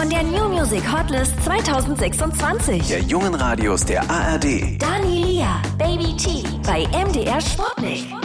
von der New Music Hotlist 2026. Der jungen Radios der ARD. Dani Lia, Baby T bei MDR Sputnik.